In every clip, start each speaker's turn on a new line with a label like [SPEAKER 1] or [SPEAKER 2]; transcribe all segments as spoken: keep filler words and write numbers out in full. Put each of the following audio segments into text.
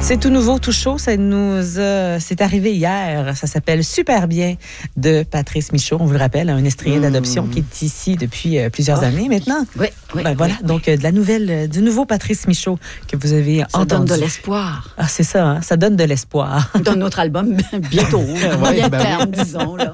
[SPEAKER 1] C'est tout nouveau, tout chaud. Ça nous a, c'est arrivé hier. Ça s'appelle Super bien de Patrice Michaud. On vous le rappelle, un estrier mmh. d'adoption qui est ici depuis euh, plusieurs oh. années maintenant.
[SPEAKER 2] Oui, oui.
[SPEAKER 1] Ben, voilà,
[SPEAKER 2] oui,
[SPEAKER 1] donc
[SPEAKER 2] oui.
[SPEAKER 1] Euh, de la nouvelle, euh, du nouveau Patrice Michaud que vous avez
[SPEAKER 2] ça
[SPEAKER 1] entendu.
[SPEAKER 2] Ça donne de l'espoir.
[SPEAKER 1] Ah, c'est ça, hein? Ça donne de l'espoir.
[SPEAKER 2] Dans notre album, bientôt, à moyen ben terme, oui. disons. Là.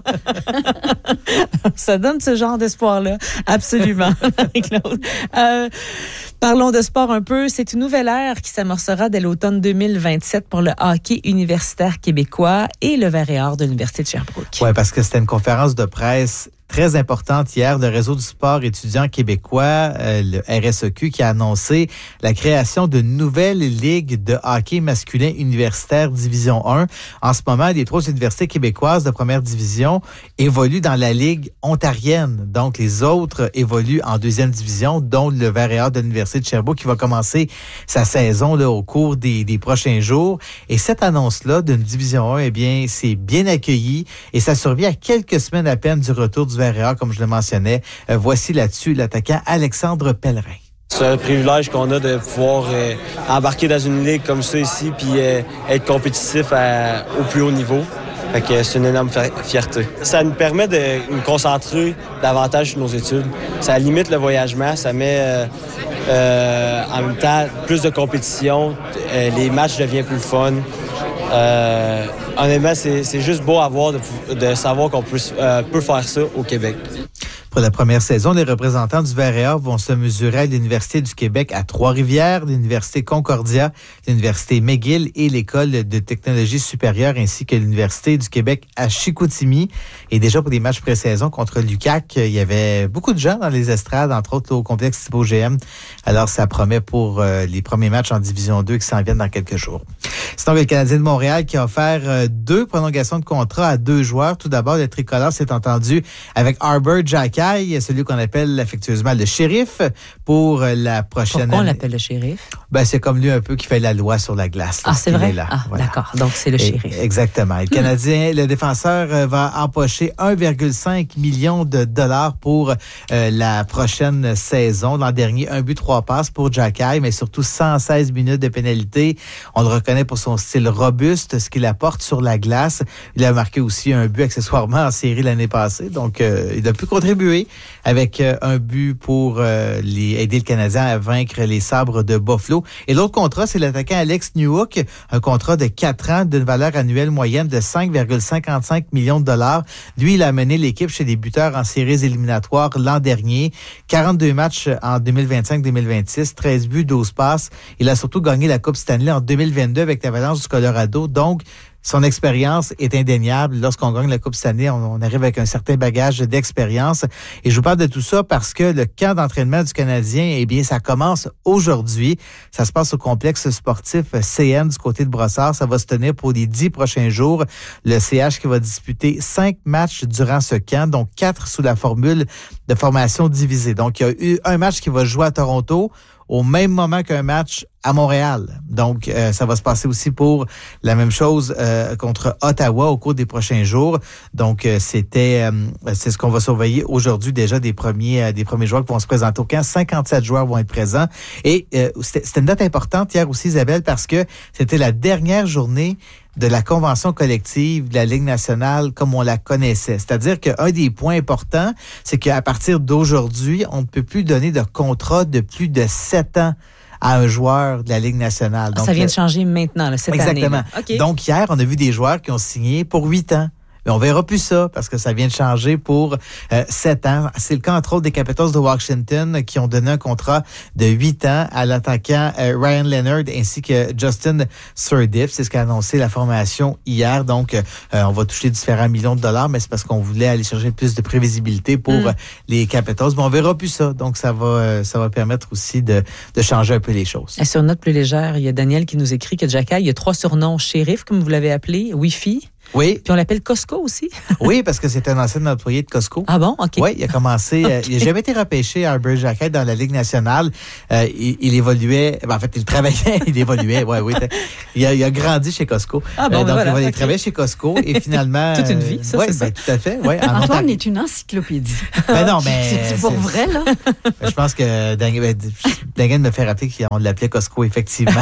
[SPEAKER 1] Ça donne ce genre d'espoir-là, absolument, Marie-Claude. Euh, Parlons de sport un peu. C'est une nouvelle ère qui s'amorcera dès l'automne deux mille vingt-sept pour le hockey universitaire québécois et le Vert et Or de l'Université de Sherbrooke.
[SPEAKER 3] Oui, parce que c'était une conférence de presse très importante hier, le Réseau du sport étudiant québécois, euh, le R S E Q, qui a annoncé la création d'une nouvelle ligue de hockey masculin universitaire Division un. En ce moment, les trois universités québécoises de première division évoluent dans la ligue ontarienne. Donc, les autres évoluent en deuxième division, dont le Vert et Or de l'Université de Sherbrooke, qui va commencer sa saison là, au cours des, des prochains jours. Et cette annonce-là d'une Division un, eh bien, c'est bien accueilli et ça survient à quelques semaines à peine du retour du Vert et Or, comme je le mentionnais. Euh, voici là-dessus l'attaquant Alexandre Pellerin.
[SPEAKER 4] C'est un privilège qu'on a de pouvoir euh, embarquer dans une ligue comme ça ici puis euh, être compétitif à, au plus haut niveau. Fait que c'est une énorme fierté. Ça nous permet de nous concentrer davantage sur nos études. Ça limite le voyagement, ça met euh, euh, en même temps plus de compétition, euh, les matchs deviennent plus fun. Euh, honnêtement, c'est, c'est juste beau à voir de, de savoir qu'on peut, euh, peut faire ça au Québec.
[SPEAKER 3] Pour la première saison, les représentants du Vert et Or vont se mesurer à l'Université du Québec à Trois-Rivières, l'Université Concordia, l'Université McGill et l'École de technologie supérieure ainsi que l'Université du Québec à Chicoutimi. Et déjà pour des matchs pré-saison contre l'U Q A C, il y avait beaucoup de gens dans les estrades, entre autres au complexe Thibaut G M. Alors ça promet pour euh, les premiers matchs en Division deux qui s'en viennent dans quelques jours. Sinon, le Canadien de Montréal qui a offert euh, deux prolongations de contrat à deux joueurs. Tout d'abord, le tricolore s'est entendu avec Arbor Xhekaj, celui qu'on appelle affectueusement le shérif, pour la prochaine
[SPEAKER 1] Pourquoi
[SPEAKER 3] année.
[SPEAKER 1] on l'appelle le shérif?
[SPEAKER 3] Ben, c'est comme lui un peu qui fait la loi sur la glace.
[SPEAKER 1] Ah, c'est vrai?
[SPEAKER 3] Là.
[SPEAKER 1] Ah,
[SPEAKER 3] voilà.
[SPEAKER 1] D'accord. Donc, c'est le shérif.
[SPEAKER 3] Et, exactement. Le Canadien, le défenseur va empocher un virgule cinq million de dollars pour euh, la prochaine saison. L'an dernier, un but, trois passes pour Xhekaj, mais surtout cent seize minutes de pénalité. On le reconnaît pour son style robuste, ce qu'il apporte sur la glace. Il a marqué aussi un but accessoirement en série l'année passée. Donc, euh, il a pu contribuer avec euh, un but pour euh, les, aider le Canadien à vaincre les Sabres de Buffalo. Et l'autre contrat, c'est l'attaquant Alex Newhook, un contrat de quatre ans d'une valeur annuelle moyenne de cinq virgule cinquante-cinq millions de dollars. Lui, il a mené l'équipe chez les buteurs en séries éliminatoires l'an dernier. quarante-deux matchs en deux mille vingt-cinq deux mille vingt-six, treize buts, douze passes. Il a surtout gagné la Coupe Stanley en deux mille vingt-deux avec l'Avalanche du Colorado. Donc, son expérience est indéniable. Lorsqu'on gagne la Coupe Stanley, on, on arrive avec un certain bagage d'expérience. Et je vous parle de tout ça parce que le camp d'entraînement du Canadien, eh bien, ça commence aujourd'hui. Ça se passe au complexe sportif C N du côté de Brossard. Ça va se tenir pour les dix prochains jours. Le C H qui va disputer cinq matchs durant ce camp, donc quatre sous la formule de formation divisée. Donc, il y a eu un match qui va jouer à Toronto au même moment qu'un match à Montréal. Donc, euh, ça va se passer aussi pour la même chose euh, contre Ottawa au cours des prochains jours. Donc, euh, c'était, euh, c'est ce qu'on va surveiller aujourd'hui déjà des premiers, euh, des premiers joueurs qui vont se présenter au camp. cinquante-sept joueurs vont être présents. Et euh, c'était, c'était une date importante hier aussi, Isabelle, parce que c'était la dernière journée de la convention collective de la Ligue nationale comme on la connaissait. C'est-à-dire qu'un des points importants, c'est qu'à partir d'aujourd'hui, on ne peut plus donner de contrat de plus de sept ans à un joueur de la Ligue nationale.
[SPEAKER 1] Donc, ça vient de changer maintenant, là, cette
[SPEAKER 3] exactement.
[SPEAKER 1] année. Exactement. Okay.
[SPEAKER 3] Donc, hier, on a vu des joueurs qui ont signé pour huit ans. Mais on verra plus ça parce que ça vient de changer pour euh, sept ans. C'est le cas, entre autres, des Capitals de Washington qui ont donné un contrat de huit ans à l'attaquant euh, Ryan Leonard ainsi que Justin Surdif. C'est ce qu'a annoncé la formation hier. Donc, euh, on va toucher différents millions de dollars, mais c'est parce qu'on voulait aller chercher plus de prévisibilité pour mm. euh, les Capitals. Mais on verra plus ça. Donc, ça va euh, ça va permettre aussi de, de changer un peu les choses.
[SPEAKER 1] Et sur une note plus légère, il y a Daniel qui nous écrit que Xhekaj, il y a trois surnoms. Shérif, comme vous l'avez appelé, Wi-Fi,
[SPEAKER 3] Oui.
[SPEAKER 1] Puis on l'appelle Costco aussi.
[SPEAKER 3] Oui, parce que c'est un ancien employé de Costco.
[SPEAKER 1] Ah bon? OK.
[SPEAKER 3] Oui, il a commencé, okay. euh, il n'a jamais été repêché à Arbor Jacquet dans la Ligue nationale. Euh, il, il évoluait, ben, en fait, il travaillait, il évoluait, ouais, oui. Il a, il a grandi chez Costco.
[SPEAKER 1] Ah bon,
[SPEAKER 3] euh, donc,
[SPEAKER 1] voilà,
[SPEAKER 3] il,
[SPEAKER 1] okay.
[SPEAKER 3] il travaillait chez Costco et finalement...
[SPEAKER 1] Toute une vie, ça,
[SPEAKER 3] ouais,
[SPEAKER 1] c'est
[SPEAKER 3] ben,
[SPEAKER 1] ça?
[SPEAKER 3] tout à fait, oui.
[SPEAKER 2] Antoine est une encyclopédie.
[SPEAKER 3] Ben non, mais...
[SPEAKER 2] C'est pour vrai, là?
[SPEAKER 3] Je pense que Dingan me fait rappeler qu'on l'appelait Costco, effectivement.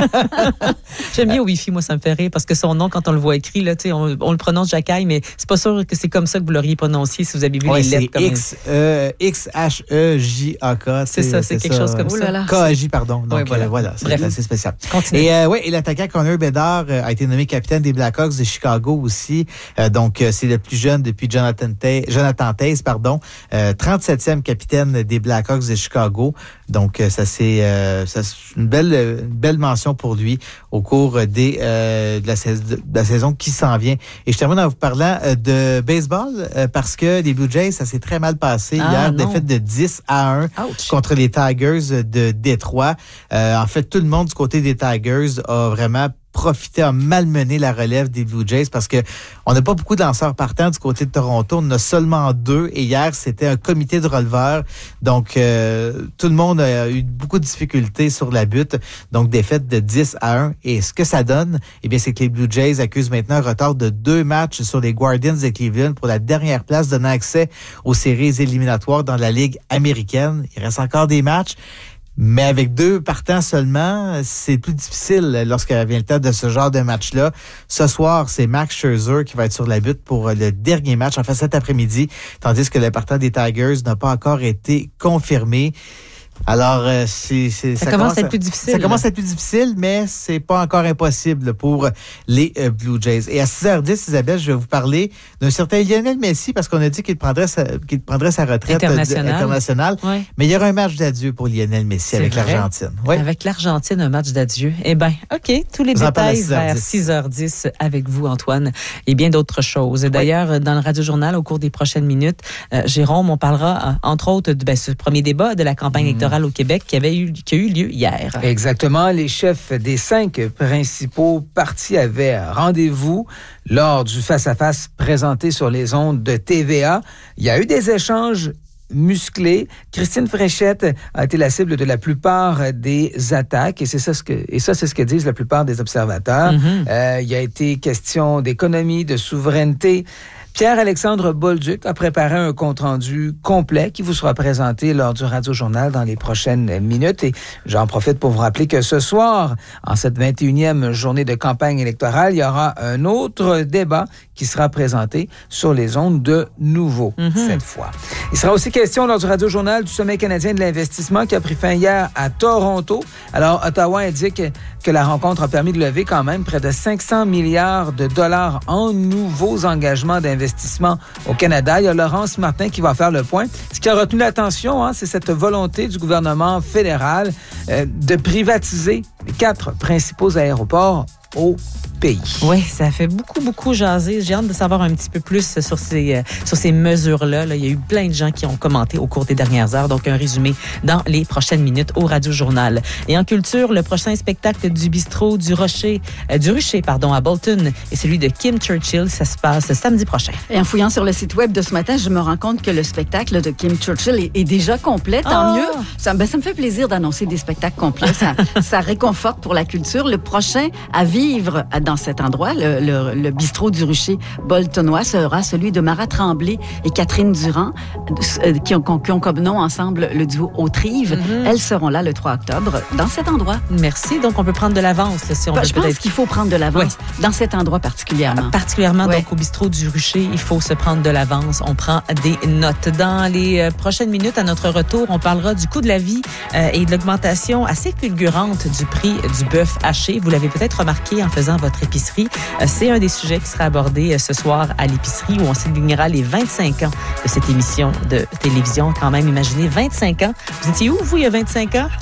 [SPEAKER 1] J'aime bien au Wi-Fi, moi, ça me fait rire, parce que son nom, quand on le voit écrit, là, on, on le prononce Jacquet, mais c'est pas sûr que c'est comme ça que vous l'auriez prononcé si vous avez vu
[SPEAKER 3] ouais,
[SPEAKER 1] les lettres.
[SPEAKER 3] C'est X, euh, X H E J A K.
[SPEAKER 1] C'est ça, c'est, c'est quelque ça. chose comme
[SPEAKER 2] oh
[SPEAKER 1] ça.
[SPEAKER 3] K A J, pardon. Donc,
[SPEAKER 1] ouais, voilà,
[SPEAKER 3] euh, voilà c'est
[SPEAKER 1] Bref.
[SPEAKER 3] assez spécial.
[SPEAKER 1] Continue.
[SPEAKER 3] Et, euh, ouais, et l'attaquant Connor Bedard euh, a été nommé capitaine des Blackhawks de Chicago aussi. Euh, donc, euh, c'est le plus jeune depuis Jonathan Toews, Jonathan Toews, pardon, euh, trente-septième capitaine des Blackhawks de Chicago. Donc, euh, ça c'est, euh, ça, c'est une belle, une belle mention pour lui au cours des, euh, de, la saison, de la saison qui s'en vient. Et je termine en vous parlant euh, de baseball euh, parce que les Blue Jays, ça s'est très mal passé
[SPEAKER 1] ah,
[SPEAKER 3] hier,
[SPEAKER 1] non.
[SPEAKER 3] défaite de dix à un
[SPEAKER 1] Ouch.
[SPEAKER 3] Contre les Tigers de Détroit. Euh, en fait, tout le monde du côté des Tigers a vraiment profiter à malmener la relève des Blue Jays parce que on n'a pas beaucoup de lanceurs partants du côté de Toronto. On en a seulement deux et hier, c'était un comité de releveurs. Donc, euh, tout le monde a eu beaucoup de difficultés sur la butte. Donc, défaite de dix à un. Et ce que ça donne, eh bien, c'est que les Blue Jays accusent maintenant un retard de deux matchs sur les Guardians de Cleveland pour la dernière place, donnant accès aux séries éliminatoires dans la Ligue américaine. Il reste encore des matchs. Mais avec deux partants seulement, c'est plus difficile lorsqu'il vient le temps de ce genre de match-là. Ce soir, c'est Max Scherzer qui va être sur la butte pour le dernier match, enfin cet après-midi, tandis que le partant des Tigers n'a pas encore été confirmé. Alors, euh, c'est, c'est,
[SPEAKER 1] ça, ça commence à être plus difficile.
[SPEAKER 3] Ça commence à être plus difficile, mais c'est pas encore impossible pour les euh, Blue Jays. Et à six heures dix, Isabelle, je vais vous parler d'un certain Lionel Messi parce qu'on a dit qu'il prendrait sa, qu'il prendrait sa retraite
[SPEAKER 1] internationale.
[SPEAKER 3] internationale.
[SPEAKER 1] Ouais.
[SPEAKER 3] Mais il y aura un match d'adieu pour Lionel Messi c'est avec vrai? l'Argentine.
[SPEAKER 1] Oui. Avec l'Argentine, un match d'adieu. Eh bien, OK. Tous les vous détails vers six heures dix avec vous, Antoine, et bien d'autres choses. D'ailleurs, oui. dans le Radio-Journal, au cours des prochaines minutes, euh, Jérôme, on parlera, entre autres, de ben, ce premier débat de la campagne électorale mmh. au Québec qui, avait eu, qui a eu lieu hier.
[SPEAKER 5] Exactement. Les chefs des cinq principaux partis avaient rendez-vous lors du face-à-face présenté sur les ondes de T V A. Il y a eu des échanges musclés. Christine Fréchette a été la cible de la plupart des attaques et c'est ça ce que et ça c'est ce que disent la plupart des observateurs. Mm-hmm. Euh, il y a été question d'économie, de souveraineté. Pierre-Alexandre Bolduc a préparé un compte-rendu complet qui vous sera présenté lors du Radio-Journal dans les prochaines minutes. Et j'en profite pour vous rappeler que ce soir, en cette vingt et unième journée de campagne électorale, il y aura un autre débat qui sera présenté sur les ondes de Nouveau, mm-hmm. cette fois. Il sera aussi question lors du Radio-Journal du Sommet canadien de l'investissement qui a pris fin hier à Toronto. Alors, Ottawa indique que la rencontre a permis de lever quand même près de cinq cents milliards de dollars en nouveaux engagements d'investissement investissement au Canada. Il y a Laurence Martin qui va faire le point. Ce qui a retenu l'attention, hein, c'est cette volonté du gouvernement fédéral euh, de privatiser les quatre principaux aéroports au pays.
[SPEAKER 1] Oui, ça fait beaucoup, beaucoup jaser. J'ai hâte de savoir un petit peu plus sur ces, euh, sur ces mesures-là. Là, il y a eu plein de gens qui ont commenté au cours des dernières heures. Donc, un résumé dans les prochaines minutes au Radio-Journal. Et en culture, le prochain spectacle du bistrot du Rocher, euh, du Rucher, pardon, à Bolton et celui de Kim Churchill, ça se passe samedi prochain.
[SPEAKER 2] Et en fouillant sur le site web de ce matin, je me rends compte que le spectacle de Kim Churchill est, est déjà complet. Tant oh! mieux. Ça, ben, ça me fait plaisir d'annoncer des spectacles complets. Ça, ça réconforte pour la culture. Le prochain à vivre dans cet endroit, le, le, le bistrot du Rucher boltonois, sera celui de Marat Tremblay et Catherine Durand, euh, qui, ont, qui ont comme nom ensemble le duo Autrive. Mm-hmm. Elles seront là le trois octobre dans cet endroit.
[SPEAKER 1] Merci. Donc, on peut prendre de l'avance. Si on
[SPEAKER 2] ben,
[SPEAKER 1] veut
[SPEAKER 2] je pense
[SPEAKER 1] peut-être...
[SPEAKER 2] qu'il faut prendre de l'avance oui. dans cet endroit particulièrement.
[SPEAKER 1] Particulièrement,
[SPEAKER 2] oui.
[SPEAKER 1] donc, au bistrot du Rucher, il faut se prendre de l'avance. On prend des notes. Dans les euh, prochaines minutes, à notre retour, on parlera du coût de la vie euh, et de l'augmentation assez fulgurante du prix du bœuf haché. Vous l'avez peut-être remarqué en faisant votre épicerie. Euh, c'est un des sujets qui sera abordé euh, ce soir à l'épicerie où on soulignera les vingt-cinq ans de cette émission de télévision. Quand même, imaginez, vingt-cinq ans. Vous étiez où, vous, il y a vingt-cinq ans?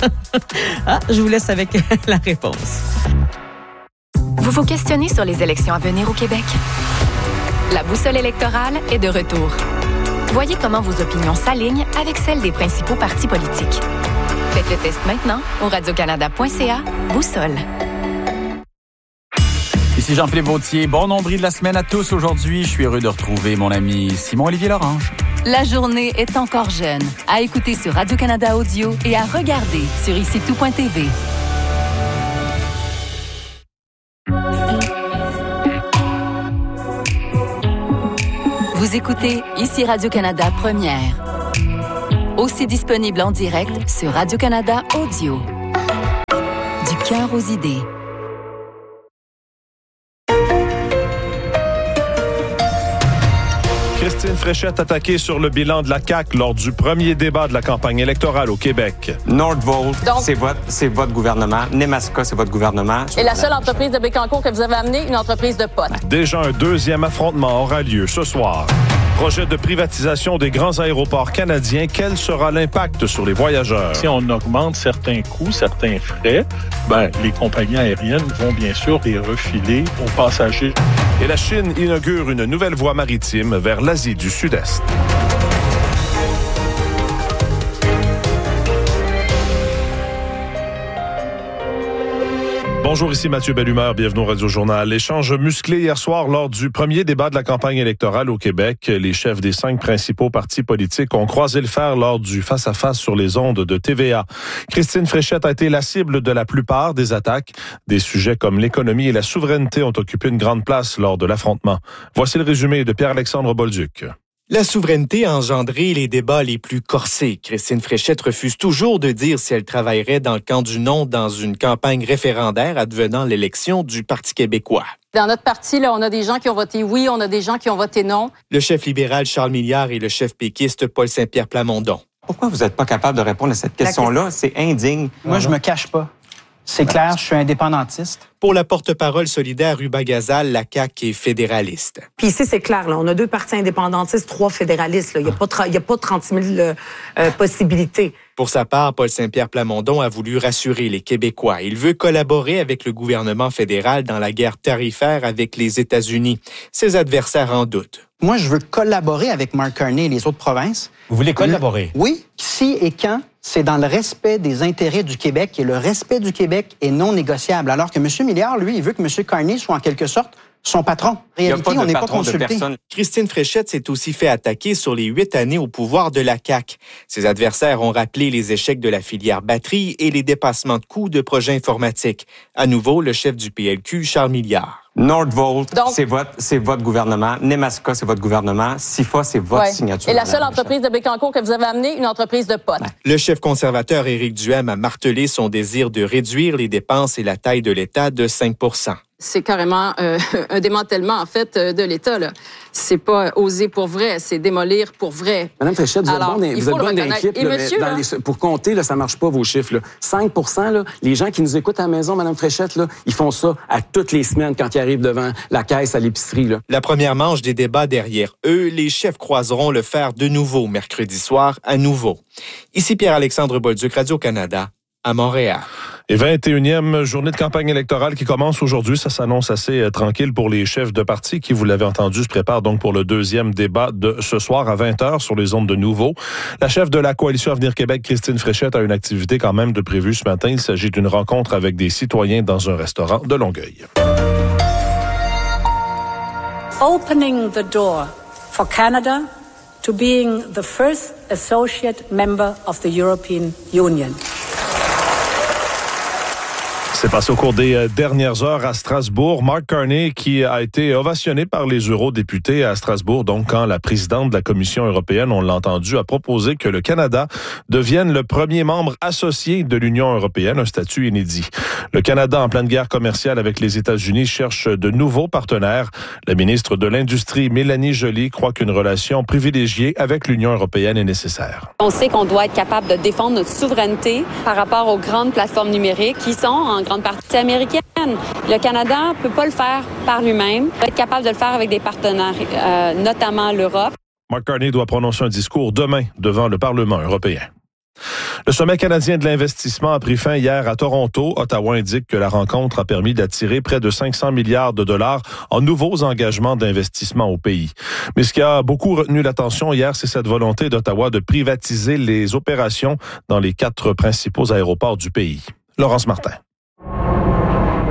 [SPEAKER 1] Ah, je vous laisse avec la réponse.
[SPEAKER 6] Vous vous questionnez sur les élections à venir au Québec? La boussole électorale est de retour. Voyez comment vos opinions s'alignent avec celles des principaux partis politiques. Faites le test maintenant au radio canada point c a Boussole.
[SPEAKER 7] Ici Jean-Philippe Vautier. Bon nombril de la semaine à tous aujourd'hui. Je suis heureux de retrouver mon ami Simon-Olivier Lorange.
[SPEAKER 8] La journée est encore jeune. À écouter sur Radio-Canada Audio et à regarder sur ici tout point t v. Vous écoutez Ici Radio-Canada Première. Aussi disponible en direct sur Radio-Canada Audio. Du cœur aux idées.
[SPEAKER 9] Christine Fréchette attaquée sur le bilan de la C A Q lors du premier débat de la campagne électorale au Québec.
[SPEAKER 10] Nordvolt, c'est votre, c'est votre gouvernement. Nemaska, c'est votre gouvernement.
[SPEAKER 11] Et la seule entreprise de Bécancour que vous avez amenée, une entreprise de potes.
[SPEAKER 9] Déjà un deuxième affrontement aura lieu ce soir. Projet de privatisation des grands aéroports canadiens, quel sera l'impact sur les voyageurs?
[SPEAKER 12] Si on augmente certains coûts, certains frais, ben, les compagnies aériennes vont bien sûr les refiler aux passagers.
[SPEAKER 9] Et la Chine inaugure une nouvelle voie maritime vers l'Asie du Sud-Est. Bonjour, ici Mathieu Bellumeur, bienvenue au Radio-Journal. Échange musclé hier soir lors du premier débat de la campagne électorale au Québec. Les chefs des cinq principaux partis politiques ont croisé le fer lors du face-à-face sur les ondes de T V A. Christine Fréchette a été la cible de la plupart des attaques. Des sujets comme l'économie et la souveraineté ont occupé une grande place lors de l'affrontement. Voici le résumé de Pierre-Alexandre Bolduc.
[SPEAKER 13] La souveraineté a engendré les débats les plus corsés. Christine Fréchette refuse toujours de dire si elle travaillerait dans le camp du non dans une campagne référendaire advenant l'élection du Parti québécois.
[SPEAKER 11] Dans notre parti, là, on a des gens qui ont voté oui, on a des gens qui ont voté non.
[SPEAKER 13] Le chef libéral Charles Milliard et le chef péquiste Paul Saint-Pierre Plamondon.
[SPEAKER 10] Pourquoi vous n'êtes pas capable de répondre à cette question-là? C'est indigne.
[SPEAKER 14] Moi, je me cache pas. C'est clair, je suis indépendantiste.
[SPEAKER 13] Pour la porte-parole solidaire Ruba Gazal, la C A Q est fédéraliste.
[SPEAKER 15] Puis ici, c'est clair, là, on a deux partis indépendantistes, trois fédéralistes. Là. Il n'y a, tra- a pas trente mille euh, euh, possibilités.
[SPEAKER 13] Pour sa part, Paul Saint-Pierre Plamondon a voulu rassurer les Québécois. Il veut collaborer avec le gouvernement fédéral dans la guerre tarifaire avec les États-Unis. Ses adversaires en doutent.
[SPEAKER 14] Moi, je veux collaborer avec Mark Carney et les autres provinces.
[SPEAKER 16] Vous voulez collaborer?
[SPEAKER 14] Oui. Si et quand, c'est dans le respect des intérêts du Québec et le respect du Québec est non négociable. Alors que M. Milliard, lui, il veut que M. Carney soit en quelque sorte son patron. En réalité, on n'est pas consulté.
[SPEAKER 13] Christine Fréchette s'est aussi fait attaquer sur les huit années au pouvoir de la C A Q. Ses adversaires ont rappelé les échecs de la filière batterie et les dépassements de coûts de projets informatiques. À nouveau, le chef du P L Q, Charles Milliard.
[SPEAKER 10] Nordvolt, Donc, c'est votre, c'est votre gouvernement. Nemaska, c'est votre gouvernement. SIFA, c'est votre ouais. signature.
[SPEAKER 11] Et la seule entreprise de Bécancour que vous avez amenée, une entreprise de potes. Ouais.
[SPEAKER 13] Le chef conservateur Éric Duhaime a martelé son désir de réduire les dépenses et la taille de l'État de cinq pour cent.
[SPEAKER 11] C'est carrément euh, un démantèlement, en fait, de l'État, là. C'est pas oser pour vrai, c'est démolir pour vrai.
[SPEAKER 16] Madame Fréchette, vous Alors, êtes bonne, vous êtes bonne d'équipe.
[SPEAKER 11] Et là, monsieur,
[SPEAKER 16] dans
[SPEAKER 11] là,
[SPEAKER 16] les, pour compter, là, ça marche pas, vos chiffres. Là. cinq pour cent, là, les gens qui nous écoutent à la maison, Madame Fréchette, là, ils font ça à toutes les semaines quand ils arrivent devant la caisse à l'épicerie. Là.
[SPEAKER 13] La première manche des débats derrière eux, les chefs croiseront le fer de nouveau mercredi soir à nouveau. Ici Pierre-Alexandre Bolduc, Radio-Canada, à Montréal.
[SPEAKER 9] Et vingt et unième journée de campagne électorale qui commence aujourd'hui. Ça s'annonce assez euh, tranquille pour les chefs de parti qui, vous l'avez entendu, se préparent donc pour le deuxième débat de ce soir à vingt heures sur les ondes de Nouveau. La chef de la Coalition Avenir Québec, Christine Fréchette, a une activité quand même de prévue ce matin. Il s'agit d'une rencontre avec des citoyens dans un restaurant de Longueuil.
[SPEAKER 17] Opening the door for Canada to being the first associate member of the European Union.
[SPEAKER 9] C'est passé au cours des euh, dernières heures à Strasbourg. Mark Carney qui a été ovationné par les eurodéputés à Strasbourg, donc quand la présidente de la Commission européenne, on l'a entendu, a proposé que le Canada devienne le premier membre associé de l'Union européenne, un statut inédit. Le Canada, en pleine guerre commerciale avec les États-Unis, cherche de nouveaux partenaires. La ministre de l'Industrie, Mélanie Joly, croit qu'une relation privilégiée avec l'Union européenne est nécessaire.
[SPEAKER 18] On sait qu'on doit être capable de défendre notre souveraineté par rapport aux grandes plateformes numériques qui sont en grande partie américaine. Le Canada ne peut pas le faire par lui-même. Il doit être capable de le faire avec des partenaires, euh, notamment l'Europe.
[SPEAKER 9] Mark Carney doit prononcer un discours demain devant le Parlement européen. Le sommet canadien de l'investissement a pris fin hier à Toronto. Ottawa indique que la rencontre a permis d'attirer près de cinq cents milliards de dollars en nouveaux engagements d'investissement au pays. Mais ce qui a beaucoup retenu l'attention hier, c'est cette volonté d'Ottawa de privatiser les opérations dans les quatre principaux aéroports du pays. Laurence Martin.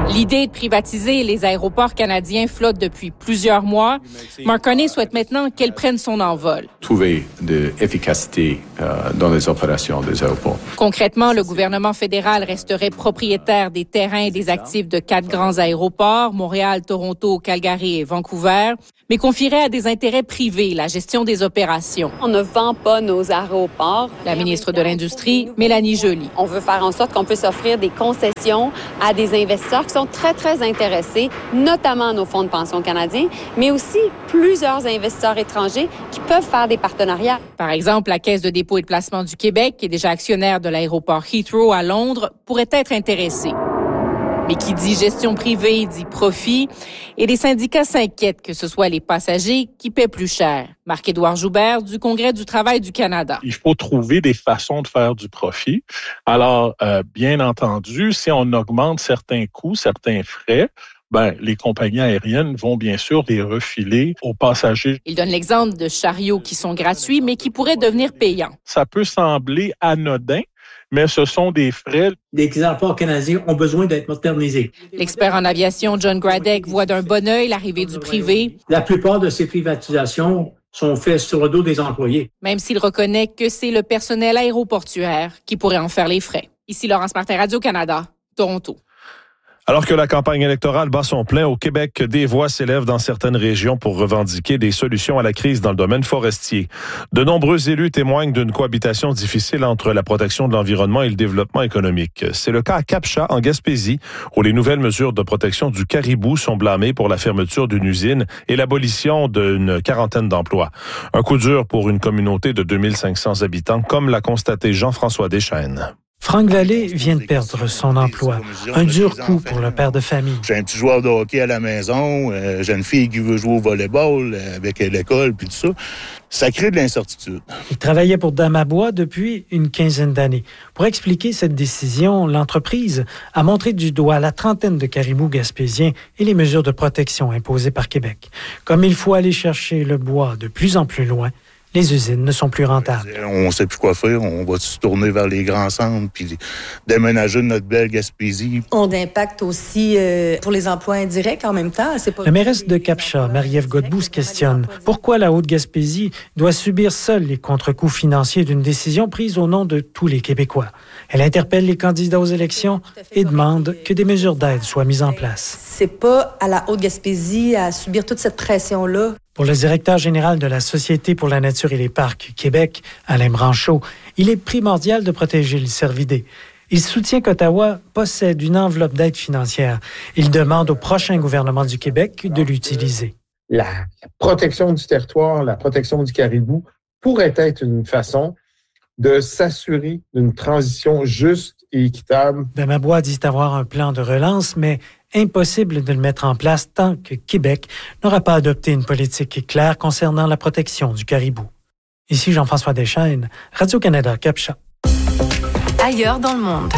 [SPEAKER 19] L'idée de privatiser les aéroports canadiens flotte depuis plusieurs mois. Mark Carney souhaite maintenant qu'elle prenne son envol.
[SPEAKER 20] Trouver de l'efficacité euh, dans les opérations des aéroports.
[SPEAKER 19] Concrètement, le gouvernement fédéral resterait propriétaire des terrains et des actifs de quatre grands aéroports, Montréal, Toronto, Calgary et Vancouver, mais confierait à des intérêts privés la gestion des opérations.
[SPEAKER 18] On ne vend pas nos aéroports.
[SPEAKER 19] La ministre de l'Industrie, Mélanie Joly.
[SPEAKER 18] On veut faire en sorte qu'on puisse offrir des concessions à des investisseurs qui sont très, très intéressés, notamment nos fonds de pension canadiens, mais aussi plusieurs investisseurs étrangers qui peuvent faire des partenariats.
[SPEAKER 19] Par exemple, la Caisse de dépôt et de placement du Québec, qui est déjà actionnaire de l'aéroport Heathrow à Londres, pourrait être intéressée. Mais qui dit gestion privée dit profit, et les syndicats s'inquiètent que ce soit les passagers qui paient plus cher. Marc-Édouard Joubert du Congrès du travail du Canada.
[SPEAKER 12] Il faut trouver des façons de faire du profit. Alors, euh, bien entendu, si on augmente certains coûts, certains frais, ben, les compagnies aériennes vont bien sûr les refiler aux passagers.
[SPEAKER 19] Il donne l'exemple de chariots qui sont gratuits, mais qui pourraient devenir payants.
[SPEAKER 12] Ça peut sembler anodin, mais ce sont des frais.
[SPEAKER 21] Les aéroports canadiens ont besoin d'être modernisés.
[SPEAKER 19] L'expert en aviation John Gradek voit d'un bon œil l'arrivée du privé.
[SPEAKER 21] La plupart de ces privatisations sont faites sur le dos des employés.
[SPEAKER 19] Même s'il reconnaît que c'est le personnel aéroportuaire qui pourrait en faire les frais. Ici Laurence Martin, Radio-Canada, Toronto.
[SPEAKER 9] Alors que la campagne électorale bat son plein au Québec, des voix s'élèvent dans certaines régions pour revendiquer des solutions à la crise dans le domaine forestier. De nombreux élus témoignent d'une cohabitation difficile entre la protection de l'environnement et le développement économique. C'est le cas à Cap-Chat, en Gaspésie, où les nouvelles mesures de protection du caribou sont blâmées pour la fermeture d'une usine et l'abolition d'une quarantaine d'emplois. Un coup dur pour une communauté de deux mille cinq cents habitants, comme l'a constaté Jean-François Deschênes.
[SPEAKER 22] Franck Vallée vient de perdre son emploi. Un dur coup pour le père de famille.
[SPEAKER 23] J'ai un petit joueur de hockey à la maison, euh, j'ai une fille qui veut jouer au volleyball euh, avec l'école, puis tout ça. Ça crée de l'incertitude.
[SPEAKER 22] Il travaillait pour Damabois depuis une quinzaine d'années. Pour expliquer cette décision, l'entreprise a montré du doigt la trentaine de caribous gaspésiens et les mesures de protection imposées par Québec. Comme il faut aller chercher le bois de plus en plus loin, les usines ne sont plus rentables.
[SPEAKER 23] On ne sait plus quoi faire. On va se tourner vers les grands centres puis déménager notre belle Gaspésie.
[SPEAKER 24] On d'impact aussi euh, pour les emplois indirects en même temps. C'est pas...
[SPEAKER 22] La mairesse de Cap-Chat, Marie-Ève Godbout, se questionne. Pourquoi la Haute-Gaspésie doit subir seule les contre-coups financiers d'une décision prise au nom de tous les Québécois? Elle interpelle les candidats aux élections et demande que des mesures d'aide soient mises en place.
[SPEAKER 24] C'est pas à la Haute-Gaspésie à subir toute cette pression-là.
[SPEAKER 22] Pour le directeur général de la Société pour la nature et les parcs Québec, Alain Branchot, il est primordial de protéger le cervidé. Il soutient qu'Ottawa possède une enveloppe d'aide financière. Il demande au prochain gouvernement du Québec de l'utiliser.
[SPEAKER 25] La, la protection du territoire, la protection du caribou pourrait être une façon de s'assurer d'une transition juste et équitable.
[SPEAKER 22] Damabois dit avoir un plan de relance, mais impossible de le mettre en place tant que Québec n'aura pas adopté une politique claire concernant la protection du caribou. Ici Jean-François Deschênes, Radio-Canada, Cap-Chat.
[SPEAKER 6] Ailleurs dans le monde.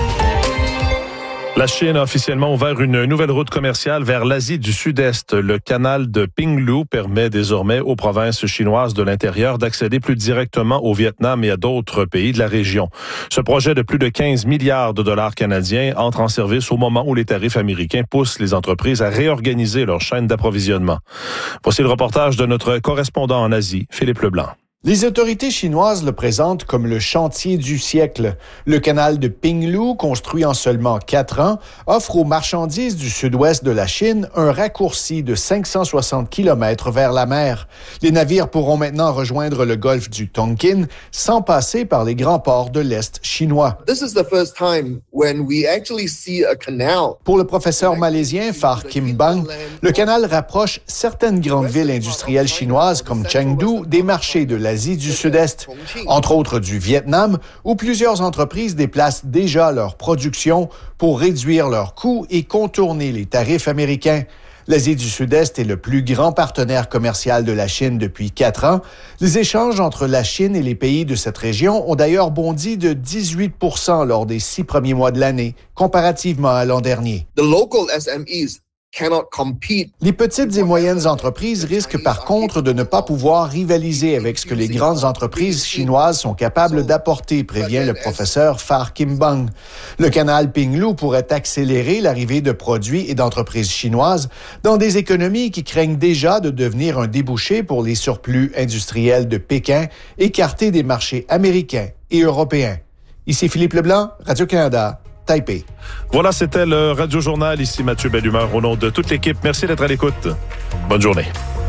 [SPEAKER 9] La Chine a officiellement ouvert une nouvelle route commerciale vers l'Asie du Sud-Est. Le canal de Pinglu permet désormais aux provinces chinoises de l'intérieur d'accéder plus directement au Vietnam et à d'autres pays de la région. Ce projet de plus de quinze milliards de dollars canadiens entre en service au moment où les tarifs américains poussent les entreprises à réorganiser leur chaîne d'approvisionnement. Voici le reportage de notre correspondant en Asie, Philippe Leblanc.
[SPEAKER 26] Les autorités chinoises le présentent comme le chantier du siècle. Le canal de Pinglu, construit en seulement quatre ans, offre aux marchandises du sud-ouest de la Chine un raccourci de cinq cent soixante kilomètres vers la mer. Les navires pourront maintenant rejoindre le golfe du Tonkin sans passer par les grands ports de l'Est chinois.
[SPEAKER 27] This is the first time when we actually see a canal.
[SPEAKER 26] Pour le professeur malaisien Phar Kim Bang, le canal rapproche certaines grandes villes industrielles chinoises comme Chengdu des marchés de la l'Asie du Sud-Est, entre autres du Vietnam, où plusieurs entreprises déplacent déjà leur production pour réduire leurs coûts et contourner les tarifs américains. L'Asie du Sud-Est est le plus grand partenaire commercial de la Chine depuis quatre ans. Les échanges entre la Chine et les pays de cette région ont d'ailleurs bondi de dix-huit pour cent lors des six premiers mois de l'année, comparativement à l'an dernier.
[SPEAKER 27] The local S M Es cannot compete.
[SPEAKER 26] Les petites et moyennes entreprises risquent par contre de ne pas pouvoir rivaliser avec ce que les grandes entreprises chinoises sont capables d'apporter, prévient le professeur Phar Kim Bang. Le canal Pinglu pourrait accélérer l'arrivée de produits et d'entreprises chinoises dans des économies qui craignent déjà de devenir un débouché pour les surplus industriels de Pékin, écartés des marchés américains et européens. Ici Philippe Leblanc, Radio-Canada, Taipei.
[SPEAKER 9] Voilà, c'était le Radio Journal. Ici Mathieu Bellumeur au nom de toute l'équipe. Merci d'être à l'écoute. Bonne journée.